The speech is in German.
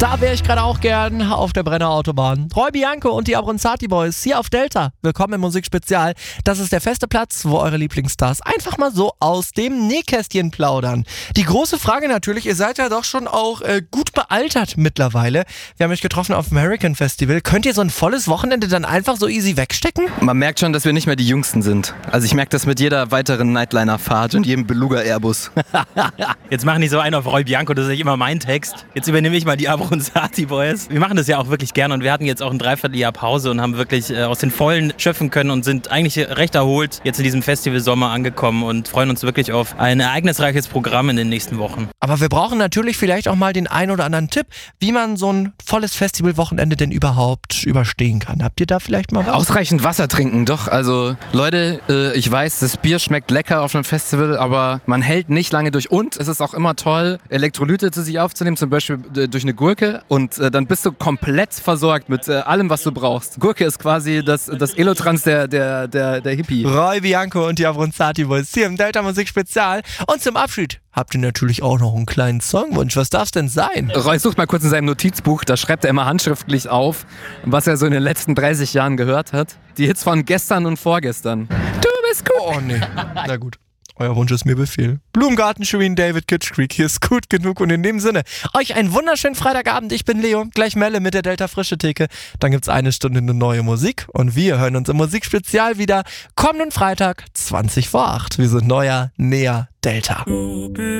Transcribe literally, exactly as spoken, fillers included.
Da wäre ich gerade auch gern auf der Brenner Autobahn. Roy Bianco und die Abronzati Boys hier auf Delta. Willkommen im Musikspezial. Das ist der feste Platz, wo eure Lieblingsstars einfach mal so aus dem Nähkästchen plaudern. Die große Frage natürlich, ihr seid ja doch schon auch äh, gut bealtert mittlerweile. Wir haben euch getroffen auf dem American Festival. Könnt ihr so ein volles Wochenende dann einfach so easy wegstecken? Man merkt schon, dass wir nicht mehr die Jüngsten sind. Also ich merke das mit jeder weiteren Nightliner-Fahrt und jedem Beluga-Airbus. Jetzt machen die so einen auf Roy Bianco, das ist nicht immer mein Text. Jetzt übernehme ich mal die Abronzati Boys. Wir machen das ja auch wirklich gerne und wir hatten jetzt auch ein Dreivierteljahr Pause und haben wirklich äh, aus den Vollen schöpfen können und sind eigentlich recht erholt jetzt in diesem Festival-Sommer angekommen und freuen uns wirklich auf ein ereignisreiches Programm in den nächsten Wochen. Aber wir brauchen natürlich vielleicht auch mal den einen oder anderen Tipp, wie man so ein volles Festivalwochenende denn überhaupt überstehen kann. Habt ihr da vielleicht mal was? Ausreichend Wasser trinken, doch. Also Leute, äh, ich weiß, das Bier schmeckt lecker auf einem Festival, aber man hält nicht lange durch. Und es ist auch immer toll, Elektrolyte zu sich aufzunehmen, zum Beispiel äh, durch eine Gurke. Und äh, dann bist du komplett versorgt mit äh, allem, was du brauchst. Gurke ist quasi das, das Elotrans der, der, der, der Hippie. Roy Bianco und die Abronzati Boys hier im Delta Musik Spezial. Und zum Abschied habt ihr natürlich auch noch einen kleinen Songwunsch. Was darf's denn sein? Roy sucht mal kurz in seinem Notizbuch, da schreibt er immer handschriftlich auf, was er so in den letzten dreißig Jahren gehört hat. Die Hits von gestern und vorgestern. Du bist gut. Oh nee, na gut. Euer Wunsch ist mir Befehl. Blumengarten, Shirin David, Kitsch Creek, hier ist gut genug. Und in dem Sinne, euch einen wunderschönen Freitagabend. Ich bin Leo, gleich Melle mit der Delta Frische Theke. Dann gibt's eine Stunde eine neue Musik. Und wir hören uns im Musikspezial wieder kommenden Freitag, zwanzig vor acht. Wir sind neuer, näher Delta.